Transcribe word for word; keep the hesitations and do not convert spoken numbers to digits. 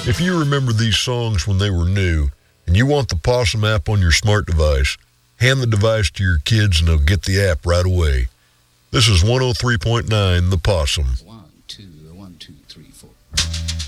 If you remember these songs when they were new and you want the Possum app on your smart device, hand the device to your kids and they'll get the app right away. This is one oh three point nine The Possum.